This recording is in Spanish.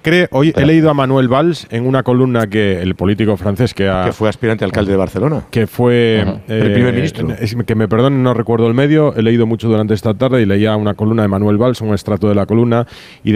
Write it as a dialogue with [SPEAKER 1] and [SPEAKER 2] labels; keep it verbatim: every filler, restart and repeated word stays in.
[SPEAKER 1] cree, hoy he leído a Manuel Valls en una columna que el político francés que, ha,
[SPEAKER 2] que fue aspirante a alcalde de Barcelona.
[SPEAKER 1] Que fue
[SPEAKER 2] uh-huh. eh, el primer ministro.
[SPEAKER 1] Es, que me perdonen, no recuerdo el medio, he leído mucho durante esta tarde y leía una columna de Manuel Valls, un extracto de la columna, y